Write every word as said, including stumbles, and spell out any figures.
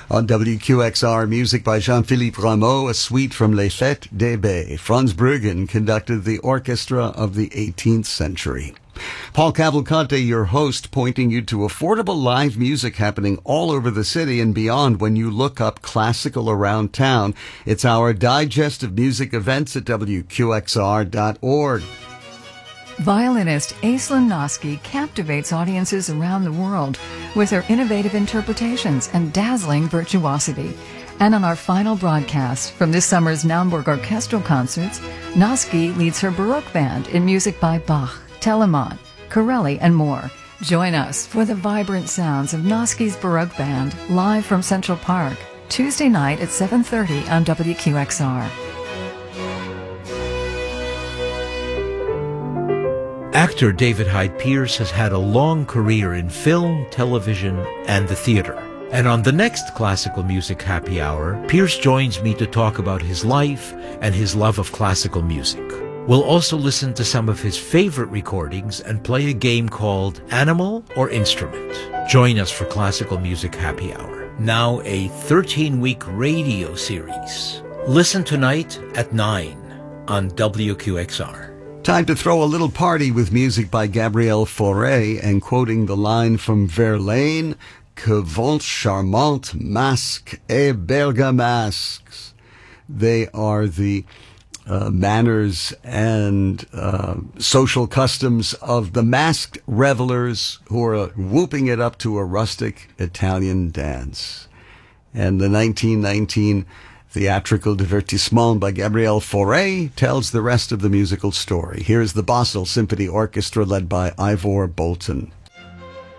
On W Q X R, music by Jean-Philippe Rameau, a suite from Les Fêtes des Baies. Franz Bruggen conducted the orchestra of the eighteenth century. Paul Cavalcante, your host, pointing you to affordable live music happening all over the city and beyond when you look up Classical Around Town. It's our digest of music events at W Q X R dot org. Violinist Aislinn Noski captivates audiences around the world with her innovative interpretations and dazzling virtuosity. And on our final broadcast from this summer's Naumburg Orchestral Concerts, Noski leads her Baroque band in music by Bach, Telemann, Corelli, and more. Join us for the vibrant sounds of Noski's Baroque Band live from Central Park, Tuesday night at seven thirty on W Q X R. Actor David Hyde Pierce has had a long career in film, television, and the theater. And on the next Classical Music Happy Hour, Pierce joins me to talk about his life and his love of classical music. We'll also listen to some of his favorite recordings and play a game called Animal or Instrument. Join us for Classical Music Happy Hour, now a thirteen-week radio series. Listen tonight at nine on W Q X R. Time to throw a little party with music by Gabriel Fauré, and quoting the line from Verlaine, Que vont charmantes masques et bergamasques. They are the uh, manners and uh, social customs of the masked revelers who are whooping it up to a rustic Italian dance. And the nineteen nineteen theatrical divertissement by Gabriel Fauré tells the rest of the musical story. Here's the Basel Symphony Orchestra led by Ivor Bolton.